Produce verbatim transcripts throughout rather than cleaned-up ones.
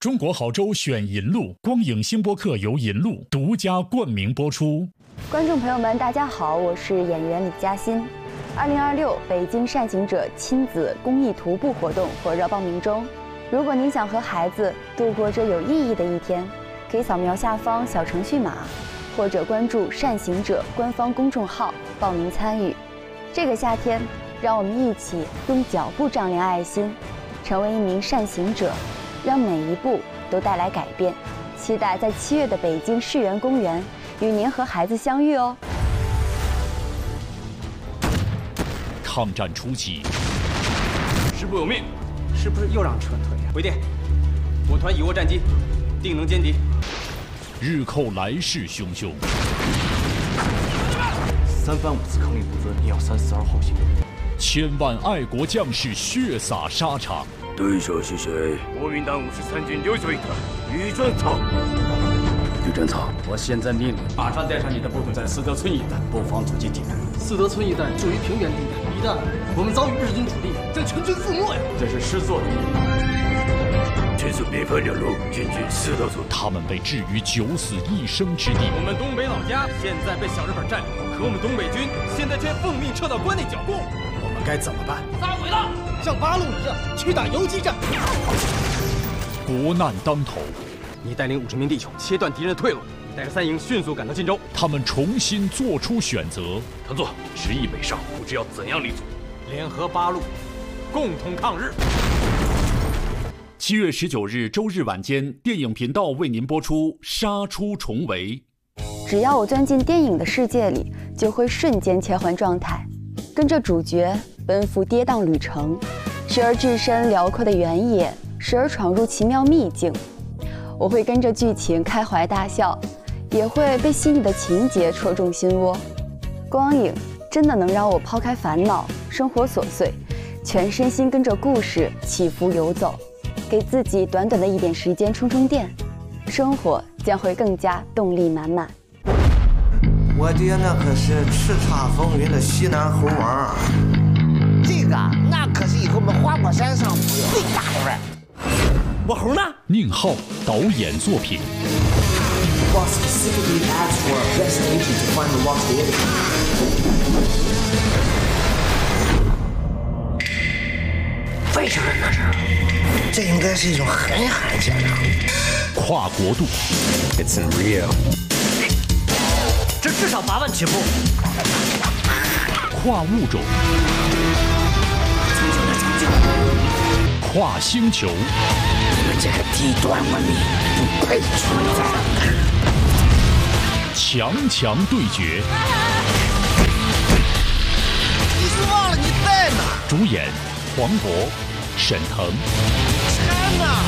中国好州选银路，光影星播客由银路独家冠名播出。 观众朋友们，大家好，我是演员李嘉欣。二零二六北京善行者亲子公益徒步活动火热报名中。如果您想和孩子度过这有意义的一天，可以扫描下方小程序码，或者关注善行者官方公众号报名参与。这个夏天，让我们一起用脚步丈量爱心，成为一名善行者，让每一步都带来改变。期待在七月的北京世园公园与您和孩子相遇哦。 抗战初期， 师部有命，是不是又让撤退呀？回电，我团已握战机，定能歼敌。 日寇来势汹汹， 三番五次抗令不遵，你要三思而后行。 千万爱国将士血洒沙场。 对手是谁？ 国民党五十三军刘秀一团，吕正草。 吕正草， 我现在命令马上带上你的部队，在四德村一带布防阻击敌人。 四德村一带处于平原地带，一旦我们遭遇日军主力，将全军覆没呀！ 这是师座的命令。 全速边防两路，军军四道组。 他们被置于九死一生之地。 我们东北老家现在被小日本占领，可我们东北军现在却奉命撤到关内剿共，我们该怎么办？ 撒鬼了！像八路一样去打游击战。 国难当头， 你带领五十名弟兄切断敌人的退路，带着三营迅速赶到晋州。 他们重新做出选择。 唐座，执意北上，不知要怎样立足？ 联合八路，共同抗日。 七月十九日周日晚间，电影频道为您播出《杀出重围》。 只要我钻进电影的世界里，就会瞬间切换状态，跟着主角奔赴跌宕旅程，时而置身辽阔的原野，时而闯入奇妙秘境。我会跟着剧情开怀大笑，也会被细腻的情节戳中心窝。光影真的能让我抛开烦恼、生活琐碎，全身心跟着故事起伏游走，给自己短短的一点时间充充电，生活将会更加动力满满。 我爹那可是叱咤风云的西南猴王， 这个那可是以后我们花果山上最大的人。 我猴呢？ 宁浩导演作品。 非常人那是， 这应该是一种很罕见的跨国度。 It's real。 这至少八万起步。 跨物种。跨星球。 你们这个低端文明不配存在。 强强对决。 你是忘了你在哪？ 主演黄渤、沈腾。 天哪！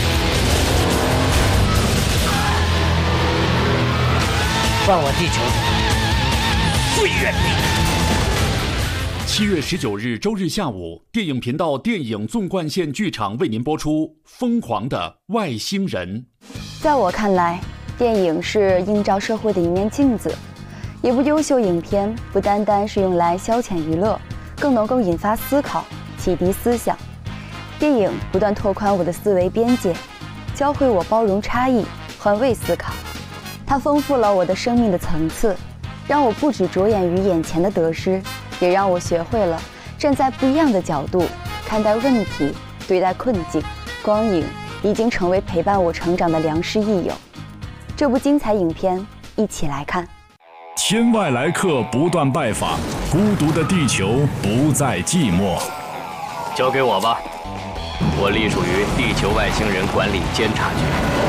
放我地球最远地。 七月十九日周日下午，电影频道电影纵贯线剧场为您播出《疯狂的外星人》。 在我看来，电影是映照社会的一面镜子。一部优秀影片不单单是用来消遣娱乐，更能够引发思考，启迪思想。电影不断拓宽我的思维边界，教会我包容差异，换位思考。它丰富了我的生命的层次，让我不只着眼于眼前的得失，也让我学会了站在不一样的角度看待问题，对待困境。光影已经成为陪伴我成长的良师益友。这部精彩影片，一起来看。 天外来客不断拜访，孤独的地球不再寂寞。 交给我吧，我隶属于地球外星人管理监察局。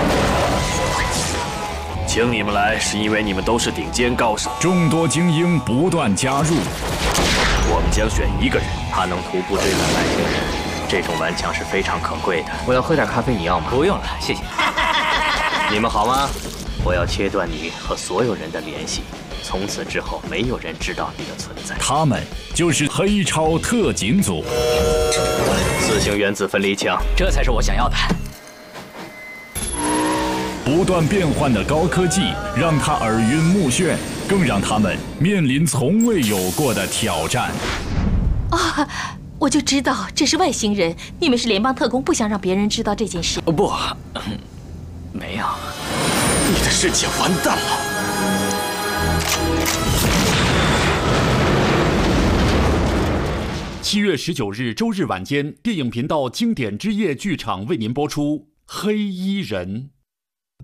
请你们来是因为你们都是顶尖高手， 众多精英不断加入。 我们将选一个人，他能徒步追赶外星人，这种顽强是非常可贵的。 我要喝点咖啡，你要吗？ 不用了，谢谢。你们好吗？我要切断你和所有人的联系，从此之后没有人知道你的存在。 他们就是黑超特警组。 四型原子分离枪，这才是我想要的。 不断变换的高科技让他耳晕目眩，更让他们面临从未有过的挑战。 啊， 我就知道这是外星人，你们是联邦特工，不想让别人知道这件事。 不，没有，你的世界完蛋了。 七月十九日周日晚间，电影频道经典之夜剧场为您播出《黑衣人》。